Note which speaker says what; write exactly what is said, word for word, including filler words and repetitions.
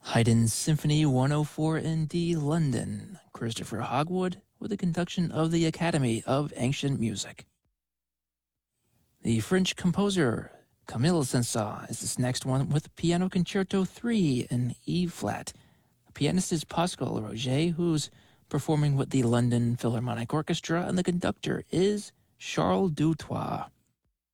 Speaker 1: Haydn's Symphony one oh four in D, London. Christopher Hogwood with the conduction of the Academy of Ancient Music. The French composer Camille Saint-Saëns is this next one with Piano Concerto three in E flat. The pianist is Pascal Roger, who's performing with the London Philharmonic Orchestra, and the conductor is Charles Dutoit.